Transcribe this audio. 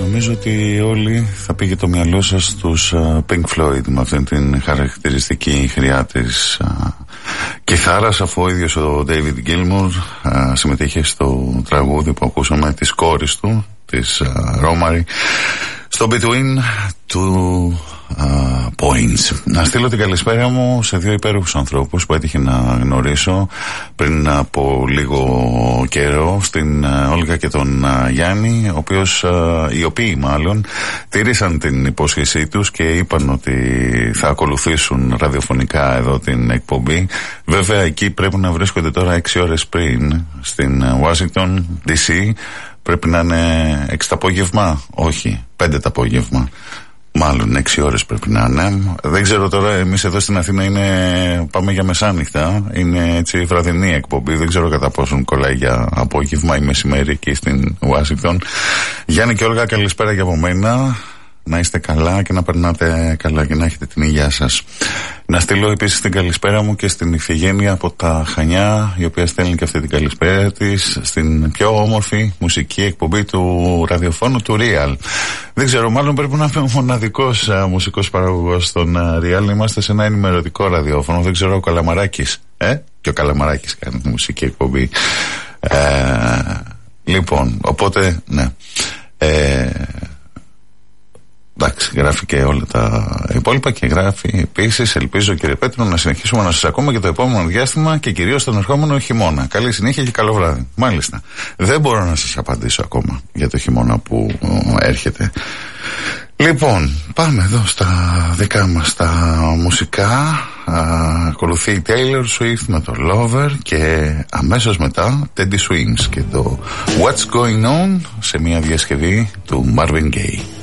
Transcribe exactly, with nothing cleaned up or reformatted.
Νομίζω ότι όλοι θα πήγε το μυαλό σας στους uh, Pink Floyd με αυτήν την χαρακτηριστική χρειά της uh, κιθάρας, αφού ο ίδιος ο David Gilmour uh, συμμετείχε στο τραγούδι που ακούσαμε της κόρης του, της uh, Romary, στο Between του uh, Points. Να στείλω την καλησπέρα μου σε δύο υπέροχους ανθρώπους που έτυχε να γνωρίσω πριν από λίγο καιρό, στην uh, Όλγα και τον uh, Γιάννη, ο οποίος, uh, οι οποίοι μάλλον τήρησαν την υπόσχεσή τους και είπαν ότι θα ακολουθήσουν ραδιοφωνικά εδώ την εκπομπή. Βέβαια εκεί πρέπει να βρίσκονται τώρα έξι ώρες πριν στην Washington ντι σι. Πρέπει να είναι έξι το απόγευμα, όχι, πέντε το απόγευμα. Μάλλον έξι ώρες πρέπει να είναι. Δεν ξέρω τώρα, εμείς εδώ στην Αθήνα είναι, πάμε για μεσάνυχτα. Είναι έτσι βραδινή εκπομπή. Δεν ξέρω κατά πόσον κολλάει για απόγευμα ή μεσημέρι εκεί στην Ουάσιγκτον. Γιάννη και Όλγα, καλησπέρα για από μένα. Να είστε καλά και να περνάτε καλά και να έχετε την υγεία σας. Να στείλω επίσης την καλησπέρα μου και στην Ιφηγένεια από τα Χανιά, η οποία στέλνει και αυτή την καλησπέρα της στην πιο όμορφη μουσική εκπομπή του ραδιοφώνου του Real. Δεν ξέρω, μάλλον πρέπει να είμαι ο μοναδικός α, μουσικός παραγωγός στον α, Real. Είμαστε σε ένα ενημερωτικό ραδιόφωνο. Δεν ξέρω, ο Καλαμαράκης, ε, και ο Καλαμαράκης κάνει τη μουσική εκπομπή. Ε, λοιπόν, οπότε, ναι. Ε, Εντάξει, γράφει και όλα τα υπόλοιπα και γράφει επίσης, ελπίζω κύριε Πέτρο να συνεχίσουμε να σας ακούμε και το επόμενο διάστημα και κυρίως τον ερχόμενο χειμώνα. Καλή συνέχεια και καλό βράδυ. Μάλιστα. Δεν μπορώ να σας απαντήσω ακόμα για το χειμώνα που έρχεται. Λοιπόν, πάμε εδώ στα δικά μας τα μουσικά. Α, ακολουθεί η Taylor Swift με το Lover και αμέσως μετά Teddy Swims και το What's Going On σε μια διασκευή του Marvin Gaye.